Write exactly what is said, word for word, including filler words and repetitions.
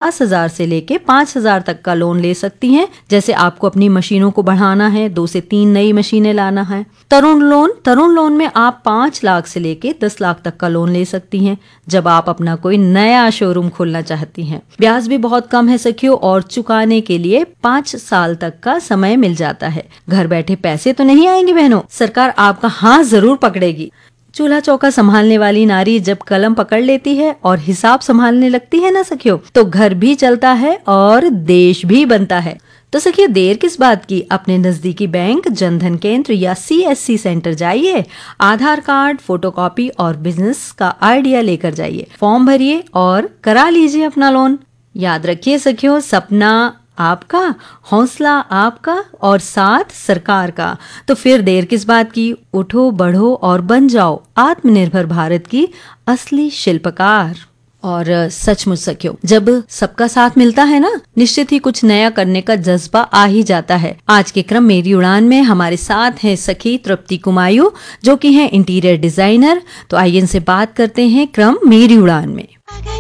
पचास हजार से लेके पाँच हजार तक का लोन ले सकती हैं। जैसे आपको अपनी मशीनों को बढ़ाना है, दो से तीन नई मशीनें लाना है। तरुण लोन तरुण लोन में आप पाँच लाख से लेके दस लाख तक का लोन ले सकती हैं जब आप अपना कोई नया शोरूम खोलना चाहती हैं। ब्याज भी बहुत कम है सखियों, और चुकाने के लिए पाँच साल तक का समय मिल जाता है। घर बैठे पैसे तो नहीं आएंगे बहनों, सरकार आपका हाथ जरूर पकड़ेगी। चूल्हा चौका संभालने वाली नारी जब कलम पकड़ लेती है और हिसाब संभालने लगती है ना सखियों, तो घर भी चलता है और देश भी बनता है। तो सखियों, देर किस बात की, अपने नजदीकी बैंक, जनधन केंद्र या सी एस सी सेंटर जाइए, आधार कार्ड, फोटोकॉपी और बिजनेस का आइडिया लेकर जाइए, फॉर्म भरिए और करा लीजिए अपना लोन। याद रखिए सखियों, सपना आपका, हौसला आपका और साथ सरकार का। तो फिर देर किस बात की, उठो, बढ़ो और बन जाओ आत्मनिर्भर भारत की असली शिल्पकार। और सचमुच सखियों, जब सबका साथ मिलता है ना, निश्चित ही कुछ नया करने का जज्बा आ ही जाता है। आज के क्रम मेरी उड़ान में हमारे साथ हैं सखी तृप्ति कुमायूं, जो कि हैं इंटीरियर डिजाइनर। तो आइए इनसे बात करते हैं क्रम मेरी उड़ान में।